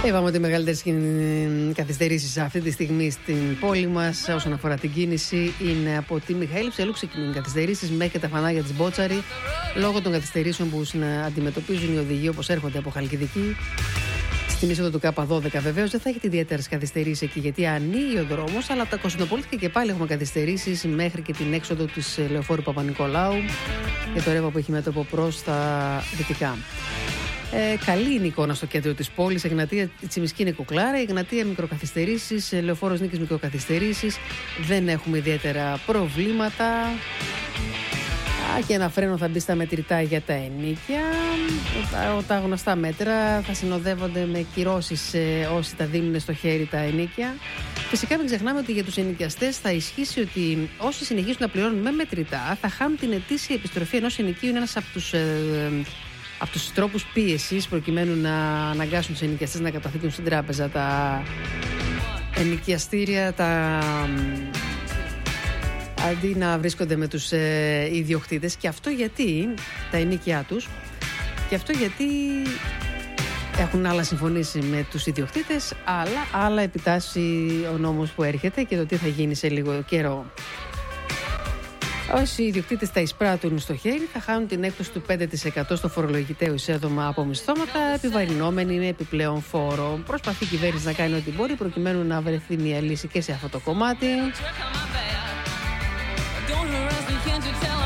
Είπαμε ότι οι μεγαλύτερες καθυστερήσεις αυτή τη στιγμή στην πόλη μας όσον αφορά την κίνηση είναι από τη Μιχαήλ Ψελού ξεκινούν καθυστερήσεις μέχρι και τα φανάρια της Μπότσαρη λόγω των καθυστερήσεων που αντιμετωπίζουν οι οδηγοί όπως έρχονται από Χαλκιδική. Στην είσοδο του K12 βεβαίως δεν θα έχετε ιδιαίτερες καθυστερήσεις εκεί γιατί ανοίγει ο δρόμος, αλλά από τα Κωνσταντινοπολίτη και πάλι έχουμε καθυστερήσεις μέχρι και την έξοδο της Λεωφόρου Παπα-Νικολάου για το ρεύμα που έχει μέτωπο προς τα δυτικά. Καλή είναι η εικόνα στο κέντρο της πόλης. Εγνατία Τσιμισκή είναι κουκλάρα, Εγνατία μικροκαθυστερήσεις, Λεωφόρος Νίκης μικροκαθυστερήσεις. Δεν έχουμε ιδιαίτερα προβλήματα. Και ένα φρένο θα μπει στα μετρητά για τα ενοίκια. Τα γνωστά μέτρα θα συνοδεύονται με κυρώσεις όσοι τα δίνουν στο χέρι τα ενοίκια. Φυσικά μην ξεχνάμε ότι για τους ενοικιαστές θα ισχύσει ότι όσοι συνεχίσουν να πληρώνουν με μετρητά θα χάνουν την ετήσια επιστροφή ενός ενοικίου. Είναι ένας από τους τρόπους πίεσης προκειμένου να αναγκάσουν τους ενοικιαστές να καταθέτουν στην τράπεζα τα ενοικιαστήρια, αντί να βρίσκονται με τους ιδιοκτήτες. Και αυτό γιατί τα ενοίκια τους, και αυτό γιατί έχουν άλλα συμφωνήσει με τους ιδιοκτήτες, άλλα επιτάσσει ο νόμος που έρχεται και το τι θα γίνει σε λίγο καιρό. Όσοι οι ιδιοκτήτες τα εισπράττουν στο χέρι θα χάνουν την έκπτωση του 5% στο φορολογητέο εισόδημα από μισθώματα, επιβαρυνόμενοι με επιπλέον φόρο. Προσπαθεί η κυβέρνηση να κάνει ό,τι μπορεί προκειμένου να βρεθεί μια λύση και σε αυτό το κομμάτι.